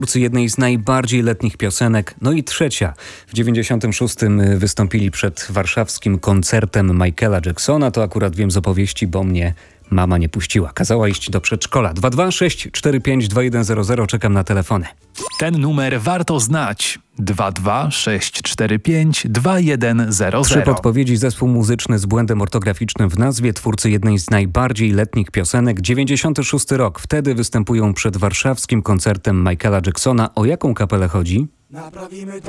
twórcy jednej z najbardziej letnich piosenek, no i trzecia. W 96 wystąpili przed warszawskim koncertem Michaela Jacksona. To akurat wiem z opowieści, bo mnie mama nie puściła. Kazała iść do przedszkola. 226452100. Czekam na telefony. Ten numer warto znać. 226452100. Trzy podpowiedzi: zespół muzyczny z błędem ortograficznym w nazwie, twórcy jednej z najbardziej letnich piosenek. 96 rok. Wtedy występują przed warszawskim koncertem Michaela Jacksona. O jaką kapelę chodzi? Naprawimy to.